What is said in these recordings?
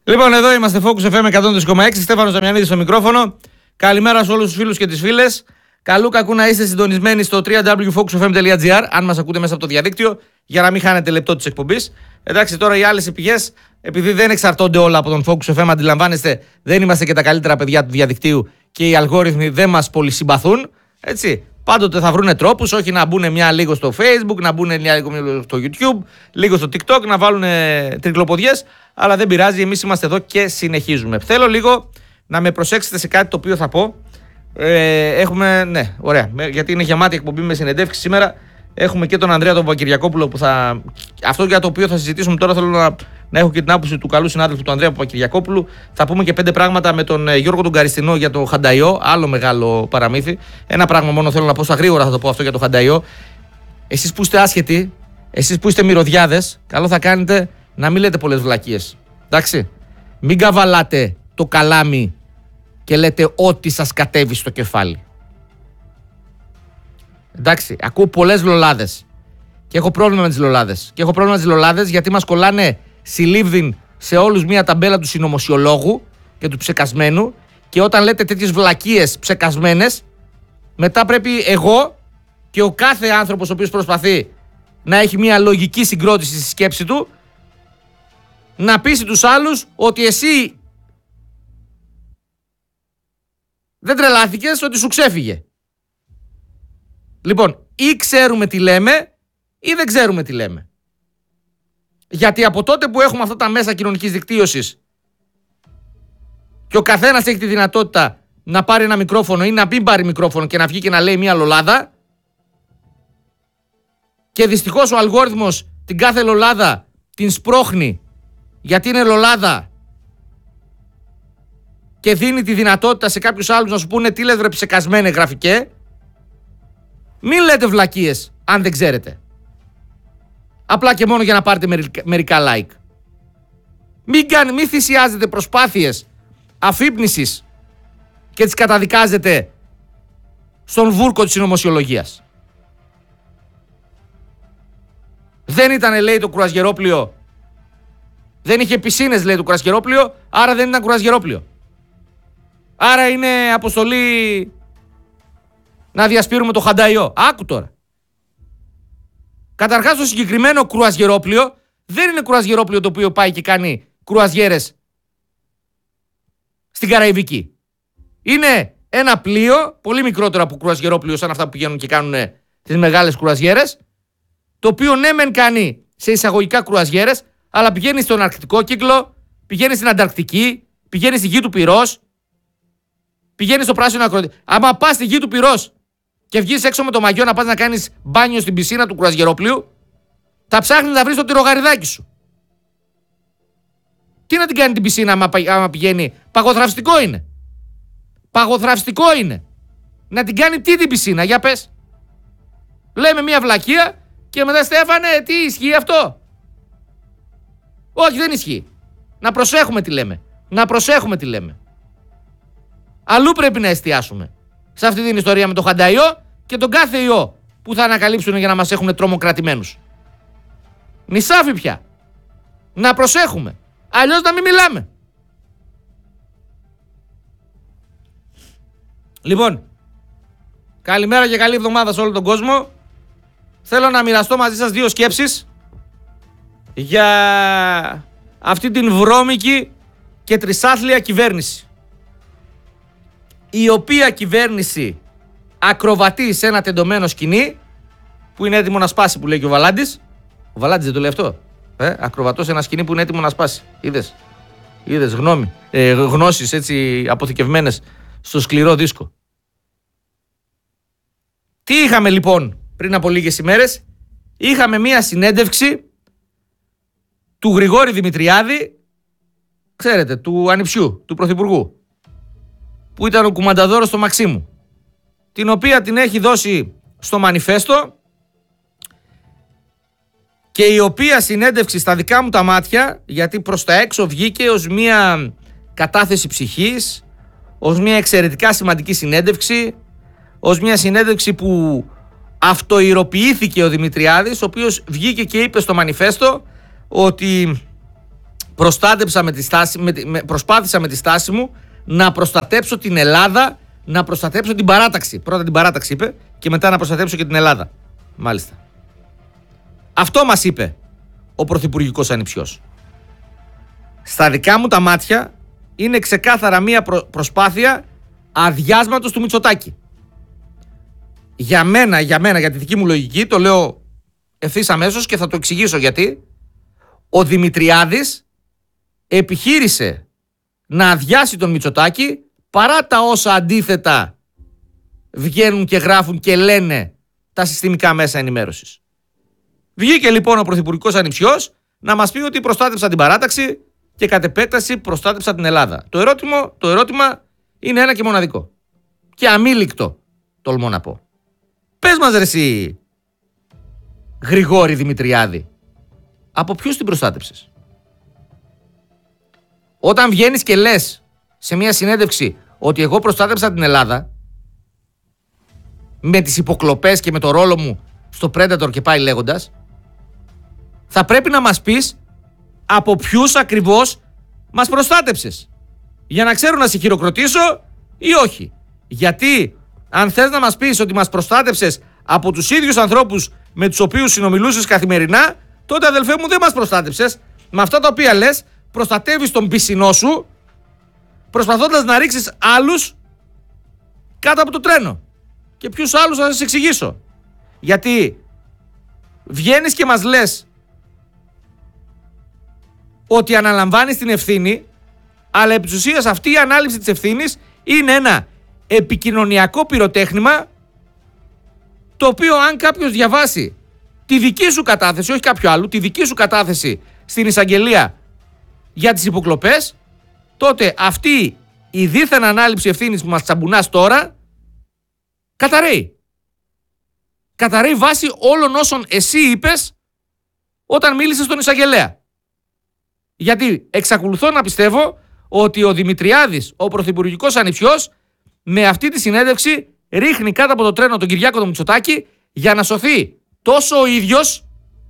Λοιπόν, εδώ είμαστε, Focus FM 102,6. Στέφανος Δαμιανίδης στο μικρόφωνο. Καλημέρα σε όλους τους φίλους και τις φίλες. Καλού κακού να είστε συντονισμένοι στο www.focusfm.gr, αν μας ακούτε μέσα από το διαδίκτυο, για να μην χάνετε λεπτό της εκπομπής. Εντάξει, τώρα οι άλλες πηγές, επειδή δεν εξαρτώνται όλα από τον Focus FM, αντιλαμβάνεστε, δεν είμαστε και τα καλύτερα παιδιά του διαδικτύου και οι αλγόριθμοι δεν μας πολυσυμπαθούν. Έτσι. Πάντοτε θα βρουν τρόπους, όχι να μπουν μια λίγο στο Facebook, να μπουν μια λίγο στο YouTube, λίγο στο TikTok, να βάλουν τρικλοποδιές, αλλά δεν πειράζει, εμείς είμαστε εδώ και συνεχίζουμε. Θέλω λίγο να με προσέξετε σε κάτι το οποίο θα πω. Ναι, ωραία, γιατί είναι γεμάτη εκπομπή με συνεντεύξεις σήμερα. Έχουμε και τον Ανδρέα τον Παπακυριακόπουλο που θα. Αυτό για το οποίο θα συζητήσουμε τώρα, θέλω να έχω και την άποψη του καλού συνάδελφου του Ανδρέα Παπακυριακόπουλου. Θα πούμε και 5 πράγματα με τον Γιώργο τον Καριστινό για το Χανταϊό. Άλλο μεγάλο παραμύθι. Ένα πράγμα μόνο θέλω να πω, στα γρήγορα θα το πω αυτό για το Χανταϊό. Εσείς που είστε άσχετοι, εσείς που είστε μυρωδιάδες, καλό θα κάνετε να μην λέτε πολλές βλακίες. Εντάξει. Μην καβαλάτε το καλάμι και λέτε ό,τι σας κατέβει στο κεφάλι. Εντάξει, ακούω πολλές λολάδες και έχω πρόβλημα με τις λολάδες. Και έχω πρόβλημα με τις λολάδες γιατί μας κολλάνε συλλήβδιν σε όλους μία ταμπέλα του συνωμοσιολόγου και του ψεκασμένου, και όταν λέτε τέτοιες βλακίες ψεκασμένες, μετά πρέπει εγώ και ο κάθε άνθρωπος ο οποίος προσπαθεί να έχει μία λογική συγκρότηση στη σκέψη του να πείσει τους άλλους ότι εσύ δεν τρελάθηκες, ότι σου ξέφυγε. Λοιπόν, ή ξέρουμε τι λέμε ή δεν ξέρουμε τι λέμε. Γιατί από τότε που έχουμε αυτά τα μέσα κοινωνικής δικτύωσης και ο καθένας έχει τη δυνατότητα να πάρει ένα μικρόφωνο ή να μην πάρει μικρόφωνο και να βγει και να λέει μια λολάδα, και δυστυχώς ο αλγόριθμος την κάθε λολάδα την σπρώχνει γιατί είναι λολάδα και δίνει τη δυνατότητα σε κάποιους άλλους να σου πούνε τι λες βρε ψεκασμένε γραφικέ. Μην λέτε βλακίες αν δεν ξέρετε. Απλά και μόνο για να πάρετε μερικά like. Μην θυσιάζετε προσπάθειες αφύπνισης και τις καταδικάζετε στον βούρκο της συνωμοσιολογίας. Δεν ήταν, λέει, το κουρασγερόπλιο. Δεν είχε πισίνες, λέει, το κουρασγερόπλιο, άρα δεν ήταν κουρασγερόπλιο. Άρα είναι αποστολή να διασπείρουμε το Χανταϊό. Άκου τώρα. Καταρχάς, το συγκεκριμένο κρουαζιερόπλιο δεν είναι κρουαζιερόπλιο το οποίο πάει και κάνει κρουαζιέρες στην Καραϊβική. Είναι ένα πλοίο, πολύ μικρότερο από κρουαζιερόπλιο σαν αυτά που πηγαίνουν και κάνουν τις μεγάλες κρουαζιέρες, το οποίο ναι μεν κάνει σε εισαγωγικά κρουαζιέρες, αλλά πηγαίνει στον Αρκτικό κύκλο, πηγαίνει στην Ανταρκτική, πηγαίνει στη γη του Πυρός, πηγαίνει στο πράσινο ακροτήριο. Άμα πας στη γη του Πυρός και βγεις έξω με το μαγιό να πας να κάνεις μπάνιο στην πισίνα του κρουαζιερόπλοιου, θα ψάχνεις να βρεις το τυρογαριδάκι σου. Τι να την κάνει την πισίνα άμα πηγαίνει? Παγοθραυστικό είναι. Παγοθραυστικό είναι. Να την κάνει τι την πισίνα, για πες. Λέμε μια βλακεία και μετά, Στέφανε, τι ισχύει αυτό? Όχι, δεν ισχύει. Να προσέχουμε τι λέμε. Να προσέχουμε τι λέμε. Αλλού πρέπει να εστιάσουμε. Σε αυτή την ιστορία με το Χανταϊό και τον κάθε ιό που θα ανακαλύψουν για να μας έχουν τρομοκρατημένους. Νησάφι πια. Να προσέχουμε. Αλλιώς να μην μιλάμε. Λοιπόν, καλημέρα και καλή εβδομάδα σε όλο τον κόσμο. Θέλω να μοιραστώ μαζί σας 2 σκέψεις για αυτή την βρώμικη και τρισάθλια κυβέρνηση, η οποία κυβέρνηση ακροβατεί σε ένα τεντωμένο σκηνή που είναι έτοιμο να σπάσει, που λέει και ο Βαλάντης. Ο Βαλάντης δεν το λέει αυτό? Ακροβατώ σε ένα σκηνή που είναι έτοιμο να σπάσει. Είδες γνώσεις έτσι αποθηκευμένες στο σκληρό δίσκο. Τι είχαμε λοιπόν πριν από λίγες ημέρες? Είχαμε μία συνέντευξη του Γρηγόρη Δημητριάδη, ξέρετε, του ανιψιού, του Πρωθυπουργού, που ήταν ο κουμανταδόρος στο Μαξίμου, την οποία την έχει δώσει στο Μανιφέστο, και η οποία συνέντευξη στα δικά μου τα μάτια, γιατί προς τα έξω βγήκε ως μια κατάθεση ψυχής, ως μια εξαιρετικά σημαντική συνέντευξη, ως μια συνέντευξη που αυτοειροποιήθηκε ο Δημητριάδης, ο οποίος βγήκε και είπε στο Μανιφέστο ότι προσπάθησα με τη στάση μου να προστατέψω την Ελλάδα, να προστατέψω την παράταξη. Πρώτα την παράταξη είπε και μετά να προστατέψω και την Ελλάδα. Μάλιστα. Αυτό μας είπε ο πρωθυπουργικός ανιψιός. Στα δικά μου τα μάτια είναι ξεκάθαρα μία προσπάθεια αδειάσματος του Μητσοτάκη. Για μένα, για τη δική μου λογική, το λέω ευθύς αμέσως και θα το εξηγήσω γιατί, ο Δημητριάδης επιχείρησε να αδειάσει τον Μητσοτάκη παρά τα όσα αντίθετα βγαίνουν και γράφουν και λένε τα συστημικά μέσα ενημέρωσης. Βγήκε λοιπόν ο πρωθυπουργικός ανιψιός να μας πει ότι προστάτεψα την παράταξη και κατ' επέκταση προστάτεψα την Ελλάδα. Το ερώτημα είναι ένα και μοναδικό. Και αμήλικτο, τολμώ να πω. Πες μας ρε εσύ, Γρηγόρη Δημητριάδη, από ποιους την προστάτεψες? Όταν βγαίνεις και λες σε μια συνέντευξη ότι εγώ προστάτεψα την Ελλάδα με τις υποκλοπές και με το ρόλο μου στο Predator και πάει λέγοντας, θα πρέπει να μας πεις από ποιους ακριβώς μας προστάτεψες, για να ξέρω να σε χειροκροτήσω ή όχι. Γιατί αν θες να μας πεις ότι μας προστάτεψες από τους ίδιους ανθρώπους με τους οποίους συνομιλούσες καθημερινά, τότε αδελφέ μου δεν μας προστάτεψες. Με αυτά τα οποία λες προστατεύεις τον πισινό σου, προσπαθώντας να ρίξεις άλλους κάτω από το τρένο. Και ποιους άλλους θα σας εξηγήσω. Γιατί βγαίνεις και μας λες ότι αναλαμβάνεις την ευθύνη, αλλά επί της ουσίας αυτή η ανάληψη της ευθύνης είναι ένα επικοινωνιακό πυροτέχνημα, το οποίο αν κάποιος διαβάσει τη δική σου κατάθεση, όχι κάποιο άλλο, τη δική σου κατάθεση στην εισαγγελία για τις υποκλοπές, τότε αυτή η δίθεν ανάληψη ευθύνης που μας τσαμπουνάς τώρα καταραίει. Καταραίει βάσει όλων όσων εσύ είπες όταν μίλησες στον εισαγγελέα. Γιατί εξακολουθώ να πιστεύω ότι ο Δημητριάδης, ο πρωθυπουργικός ανιψιός, με αυτή τη συνέντευξη ρίχνει κάτω από το τρένο τον Κυριάκο τον Μητσοτάκη για να σωθεί τόσο ο ίδιος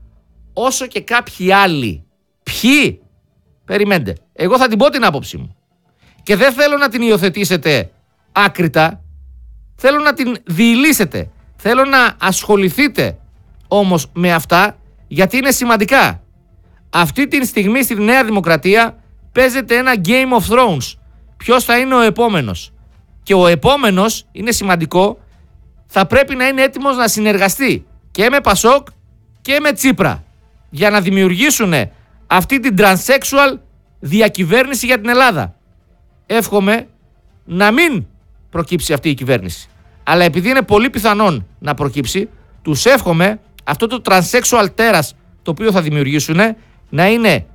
όσο και κάποιοι άλλοι. Ποιοι? Περιμένετε. Εγώ θα την πω την άποψή μου. Και δεν θέλω να την υιοθετήσετε άκρητα. Θέλω να την διηλύσετε. Θέλω να ασχοληθείτε όμως με αυτά, γιατί είναι σημαντικά. Αυτή τη στιγμή στη Νέα Δημοκρατία παίζεται ένα Game of Thrones. Ποιος θα είναι ο επόμενος? Και ο επόμενος, είναι σημαντικό, θα πρέπει να είναι έτοιμος να συνεργαστεί και με Πασόκ και με Τσίπρα για να δημιουργήσουν αυτή την transsexual διακυβέρνηση για την Ελλάδα. Εύχομαι να μην προκύψει αυτή η κυβέρνηση. Αλλά επειδή είναι πολύ πιθανόν να προκύψει, τους εύχομαι αυτό το transsexual τέρας το οποίο θα δημιουργήσουν να είναι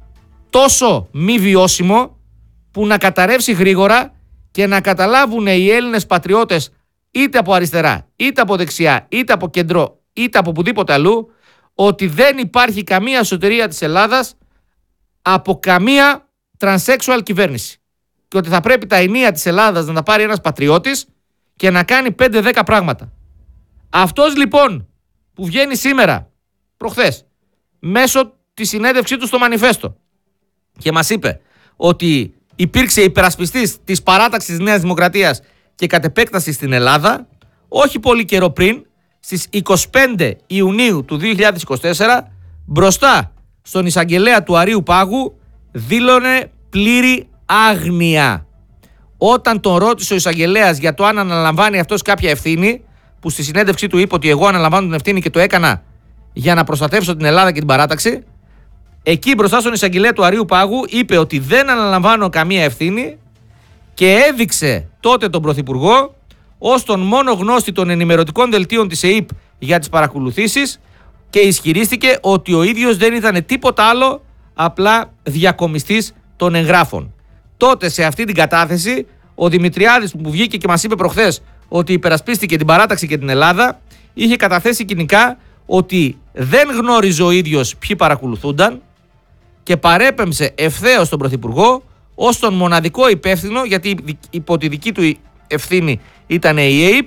τόσο μη βιώσιμο που να καταρρεύσει γρήγορα και να καταλάβουν οι Έλληνες πατριώτες, είτε από αριστερά, είτε από δεξιά, είτε από κέντρο, είτε από οπουδήποτε αλλού, ότι δεν υπάρχει καμία σωτηρία της Ελλάδας από καμία transsexual κυβέρνηση. Και ότι θα πρέπει τα ενία της Ελλάδας να τα πάρει ένας πατριώτης και να κάνει 5-10 πράγματα. Αυτός λοιπόν που βγαίνει σήμερα, προχθές, μέσω της συνέντευξή του στο Μανιφέστο και μας είπε ότι υπήρξε υπερασπιστής της παράταξης της Νέας Δημοκρατίας και κατ' επέκταση στην Ελλάδα, όχι πολύ καιρό πριν, στις 25 Ιουνίου του 2024, μπροστά στον εισαγγελέα του Αρείου Πάγου, δήλωνε πλήρη άγνοια. Όταν τον ρώτησε ο εισαγγελέας για το αν αναλαμβάνει αυτός κάποια ευθύνη, που στη συνέντευξή του είπε ότι εγώ αναλαμβάνω την ευθύνη και το έκανα για να προστατεύσω την Ελλάδα και την παράταξη, εκεί μπροστά στον εισαγγελέα του Αρείου Πάγου είπε ότι δεν αναλαμβάνω καμία ευθύνη και έδειξε τότε τον Πρωθυπουργό ως τον μόνο γνώστη των ενημερωτικών δελτίων της ΕΥΠ για τις παρακολουθήσεις και ισχυρίστηκε ότι ο ίδιος δεν ήταν τίποτα άλλο, απλά διακομιστής των εγγράφων. Τότε σε αυτή την κατάθεση ο Δημητριάδης που βγήκε και μας είπε προχθές ότι υπερασπίστηκε την παράταξη και την Ελλάδα, είχε καταθέσει κοινικά ότι δεν γνώριζε ο ίδιος ποιοι παρακολουθούνταν και παρέπεμψε ευθέως τον Πρωθυπουργό ως τον μοναδικό υπεύθυνο, γιατί υπό τη δική του ευθύνη ήταν η ΑΕΠ,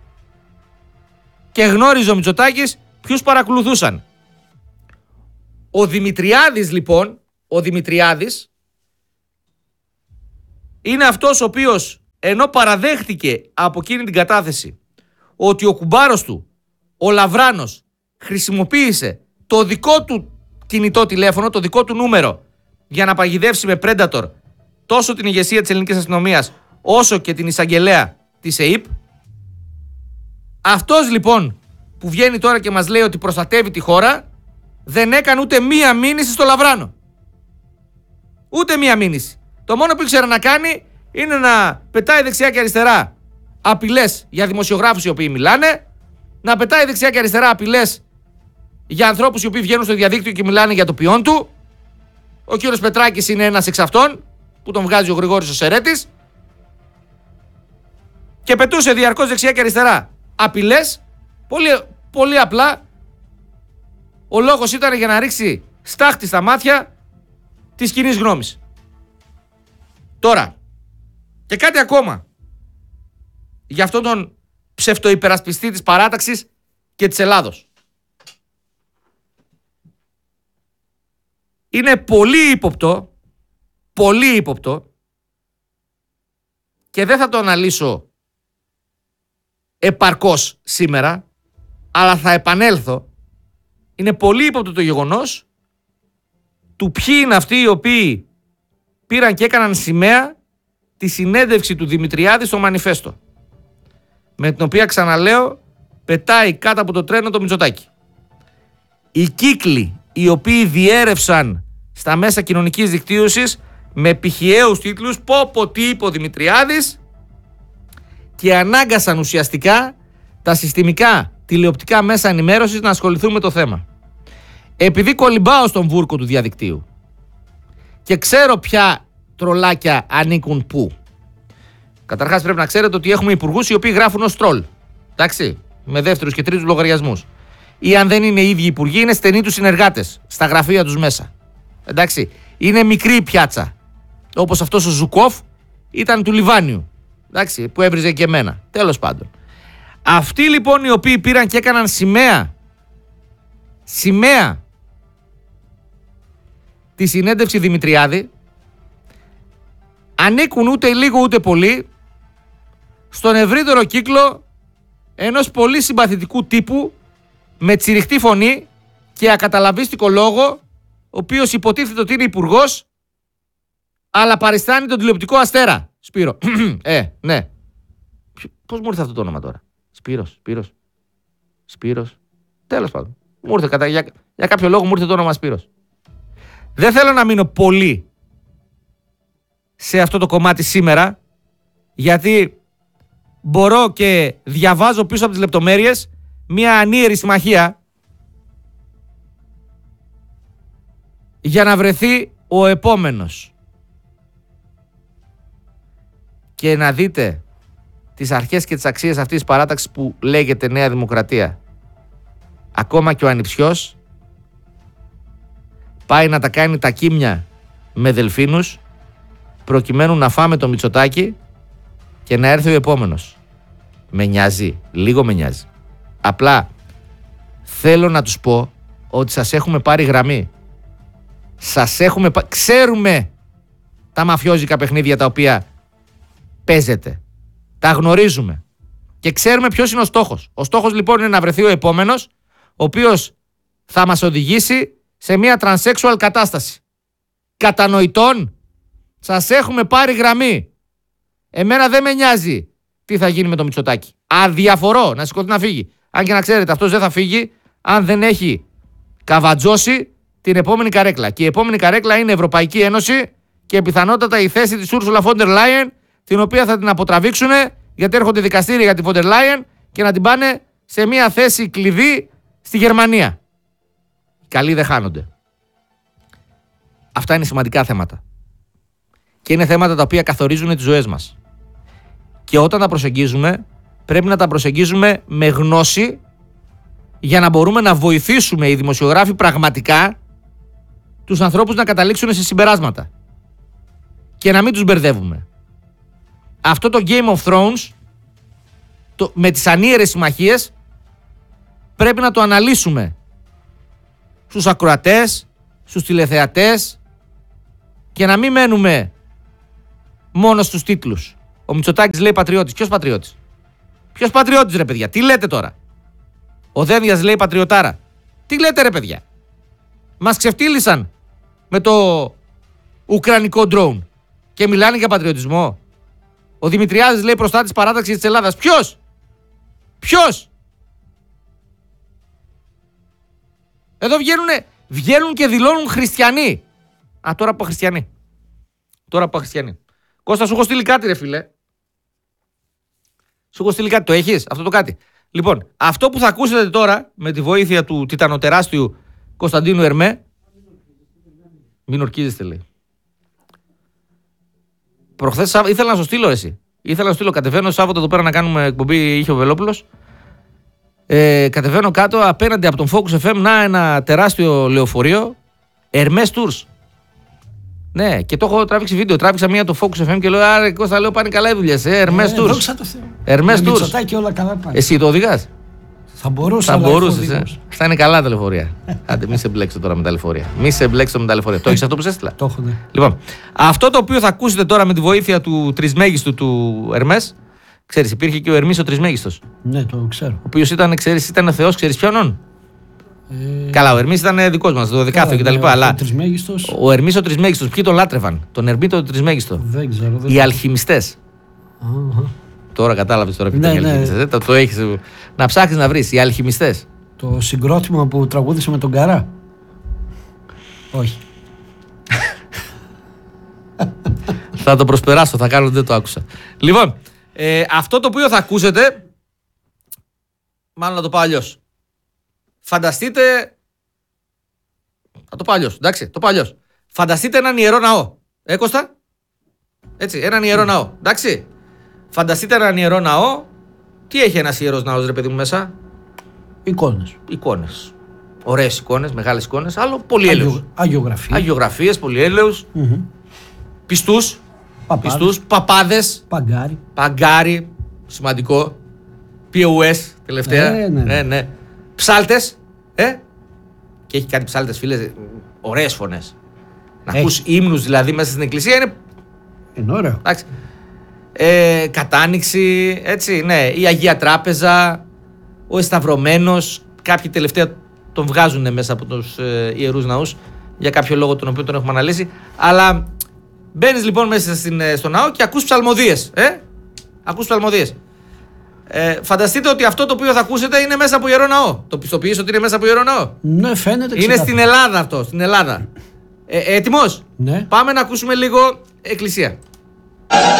και γνώριζε ο Μητσοτάκης ποιους παρακολουθούσαν. Ο Δημητριάδης λοιπόν ο Δημητριάδης είναι αυτός ο οποίος, ενώ παραδέχτηκε από εκείνη την κατάθεση ότι ο κουμπάρος του, ο Λαβράνος, χρησιμοποίησε το δικό του κινητό τηλέφωνο, το δικό του νούμερο, για να παγιδεύσει με Predator τόσο την ηγεσία της ελληνικής αστυνομίας όσο και την εισαγγελέα της ΕΥΠ. Αυτός λοιπόν που βγαίνει τώρα και μας λέει ότι προστατεύει τη χώρα, δεν έκανε ούτε μία μήνυση στο Λαβράνο. Ούτε μία μήνυση. Το μόνο που ήξερε να κάνει είναι να πετάει δεξιά και αριστερά απειλές για δημοσιογράφους οι οποίοι μιλάνε, να πετάει δεξιά και αριστερά απειλές για ανθρώπους οι οποίοι βγαίνουν στο διαδίκτυο και μιλάνε για το ποιόν του. Ο κύριος Πετράκης είναι ένας εξ αυτών που τον βγάζει ο Γρηγόρης ο Σερέτης, και πετούσε διαρκώς δεξιά και αριστερά απειλές. Πολύ, πολύ απλά ο λόγος ήταν για να ρίξει στάχτη στα μάτια της κοινής γνώμης. Τώρα, και κάτι ακόμα για αυτόν τον ψευτοϊπερασπιστή της παράταξης και της Ελλάδος. Είναι πολύ ύποπτο και δεν θα το αναλύσω επαρκώς σήμερα, αλλά θα επανέλθω. Είναι πολύ ύποπτο το γεγονός του ποιοι είναι αυτοί οι οποίοι πήραν και έκαναν σημαία τη συνέντευξη του Δημητριάδη στο Μανιφέστο, με την οποία, ξαναλέω, πετάει κάτω από το τρένο το Μητσοτάκη. Οι κύκλοι οι οποίοι διέρευσαν στα μέσα κοινωνικής δικτύωσης με πηχιαίους τίτλους «Πω τι είπε ο Δημητριάδης», και ανάγκασαν ουσιαστικά τα συστημικά τηλεοπτικά μέσα ενημέρωσης να ασχοληθούν με το θέμα. Επειδή κολυμπάω στον βούρκο του διαδικτύου και ξέρω ποια τρολάκια ανήκουν πού. Καταρχάς πρέπει να ξέρετε ότι έχουμε υπουργούς οι οποίοι γράφουν ως τρολ. Εντάξει, με δεύτερους και τρίτους λογαριασμούς. Ή αν δεν είναι οι ίδιοι υπουργοί, είναι στενοί τους συνεργάτες στα γραφεία τους μέσα. Εντάξει, είναι μικρή η πιάτσα. Όπως αυτός ο Ζουκόφ ήταν του Λιβάνιου. Εντάξει, που έβριζε και εμένα. Τέλος πάντων. Αυτοί λοιπόν οι οποίοι πήραν και έκαναν σημαία τη συνέντευξη Δημητριάδη, ανήκουν ούτε λίγο ούτε πολύ στον ευρύτερο κύκλο ενός πολύ συμπαθητικού τύπου με τσιριχτή φωνή και ακαταλαβίστικο λόγο, ο οποίος υποτίθεται ότι είναι υπουργός, αλλά παριστάνει τον τηλεοπτικό Αστέρα. Σπύρο. Ναι. Πώς μου ήρθε αυτό το όνομα τώρα? Σπύρος. Τέλος πάντων. Μου ήρθε για κάποιο λόγο μου ήρθε το όνομα Σπύρος. Δεν θέλω να μείνω πολύ σε αυτό το κομμάτι σήμερα, γιατί μπορώ και διαβάζω πίσω από τις λεπτομέρειες μια ανίερη συμμαχία για να βρεθεί ο επόμενος. Και να δείτε τις αρχές και τις αξίες αυτής της παράταξης που λέγεται Νέα Δημοκρατία. Ακόμα και ο ανιψιός πάει να τα κάνει τα κίμια με δελφίνους προκειμένου να φάμε το Μητσοτάκη και να έρθει ο επόμενος. Με νοιάζει, λίγο με νοιάζει. Απλά θέλω να τους πω ότι σας έχουμε πάρει γραμμή. Ξέρουμε τα μαφιόζικα παιχνίδια τα οποία παίζετε. Τα γνωρίζουμε. Και ξέρουμε ποιος είναι ο στόχος. Ο στόχος λοιπόν είναι να βρεθεί ο επόμενος, ο οποίος θα μας οδηγήσει σε μια τρανσέξουαλ κατάσταση. Κατανοητών, σας έχουμε πάρει γραμμή. Εμένα δεν με νοιάζει τι θα γίνει με το Μητσοτάκη. Αδιαφορώ να σηκωθεί να φύγει. Αν και να ξέρετε, αυτός δεν θα φύγει αν δεν έχει καβατζώσει την επόμενη καρέκλα. Και η επόμενη καρέκλα είναι η Ευρωπαϊκή Ένωση και πιθανότατα η θέση της Ursula von der Leyen, την οποία θα την αποτραβήξουν, γιατί έρχονται δικαστήρια για τη von der Leyen και να την πάνε σε μια θέση κλειδί στη Γερμανία. Οι καλοί δεν χάνονται. Αυτά είναι σημαντικά θέματα. Και είναι θέματα τα οποία καθορίζουν τις ζωές μας. Και όταν τα προσεγγίζουμε, πρέπει να τα προσεγγίζουμε με γνώση, για να μπορούμε να βοηθήσουμε οι δημοσιογράφοι πραγματικά τους ανθρώπους να καταλήξουν σε συμπεράσματα. Και να μην τους μπερδεύουμε. Αυτό το Game of Thrones, με τις ανίερες συμμαχίες, πρέπει να το αναλύσουμε στους ακροατές, στους τηλεθεατές, Και να μην μένουμε μόνο στους τίτλους. Ο Μητσοτάκης λέει πατριώτης. Ποιος πατριώτης? Ποιος πατριώτης, ρε παιδιά? Τι λέτε τώρα? Ο Δένδιας λέει πατριωτάρα. Τι λέτε, ρε παιδιά? Μας ξεφτύλισαν με το ουκρανικό drone και μιλάνε για πατριωτισμό. Ο Δημητριάδης λέει προστάτης παράταξης της Ελλάδας. Ποιος? Εδώ βγαίνουν και δηλώνουν χριστιανοί. Τώρα από χριστιανοί. Κώστα, σου έχω στείλει κάτι, ρε φίλε. Σου έχω στείλει κάτι. Το έχεις αυτό το κάτι? Λοιπόν, αυτό που θα ακούσετε τώρα με τη βοήθεια του τιτανοτεράστιου Κωνσταντίνου Ερμέ. Μην ορκίζεστε, λέει. Προχθές ήθελα να σου στείλω, εσύ. Κατεβαίνω Σάββατο εδώ πέρα να κάνουμε εκπομπή, είχε ο Βελόπουλος. Κατεβαίνω κάτω απέναντι από τον Focus FM, να ένα τεράστιο λεωφορείο Hermes Tours. Ναι, και το έχω τράβηξει βίντεο. Τράβηξα μία το Focus FM και λέω: Άρε, Κώστα, λέω πάνε καλά οι δουλειές. Hermes Tours. Δόξα τω Θεώ. Hermes Tours. Μητσοτάκη όλα καλά πάνε. Εσύ το οδηγάς? Θα μπορούσες. Αυτά είναι καλά τα λεωφορεία. Άντε, μη σε μπλέξω τώρα με τα λεωφορεία. Το έχεις αυτό που σε έστειλα? Το έχω, ναι. Λοιπόν, αυτό το οποίο θα ακούσετε τώρα με τη βοήθεια του τρισμέγιστου του Hermes. Ξέρεις, υπήρχε και ο Ερμής ο τρισμέγιστος. Ναι, το ξέρω. Ο οποίος ήταν θεός, ξέρεις ποιον? Καλά, ο Ερμής ήταν δικός μας, το δεκάθεο κτλ. Αλλά ο Ερμής ο τρισμέγιστος, ποιοι τον λάτρευαν? Τον Ερμή τον τρισμέγιστο. Δεν ξέρω. Οι αλχημιστές. Τώρα κατάλαβες τώρα ποιοι ήταν οι αλχημιστές. Το έχεις να ψάχνεις να βρεις. Οι αλχημιστές. Το συγκρότημα που τραγούδισε με τον Καρά. Όχι. Θα το προσπεράσω, θα κάνω, δεν το άκουσα. Λοιπόν, αυτό το οποίο θα ακούσετε, μάλλον να το πάω αλλιώς. Φανταστείτε. Θα το πάω αλλιώς, εντάξει, το πάω αλλιώς. Φανταστείτε έναν ιερό ναό. Κώστα? Έτσι, έναν ιερό ναό, εντάξει. Φανταστείτε έναν ιερό ναό. Τι έχει ένας ιερός ναός, ρε παιδί μου, μέσα? Εικόνες. Ωραίες εικόνες, μεγάλες εικόνες, άλλο πολυέλεους. Αγιογραφίες, πολυέλεους. Πιστούς, παπάδες. Παγκάρι, σημαντικό. POS τελευταία. Ναι. Ψάλτες. Και έχει κάτι ψάλτες, φίλες. Ωραίες φωνές. Να ακούς ύμνους δηλαδή μέσα στην εκκλησία είναι ωραίο. Εντάξει. Κατάνοιξη, έτσι, ναι. Η Αγία Τράπεζα, ο Εσταυρωμένος. Κάποιοι τελευταία τον βγάζουν μέσα από τους ιερούς ναούς για κάποιο λόγο τον οποίο τον έχουμε αναλύσει. Αλλά μπαίνεις λοιπόν μέσα στο ναό και ακούς ψαλμοδίες. Φανταστείτε ότι αυτό το οποίο θα ακούσετε είναι μέσα από ιερό ναό. Το πιστοποιείς ότι είναι μέσα από ιερό ναό? Ναι, φαίνεται. Είναι στην Ελλάδα αυτό, στην Ελλάδα. Έτοιμος? Ναι. Πάμε να ακούσουμε λίγο εκκλησία.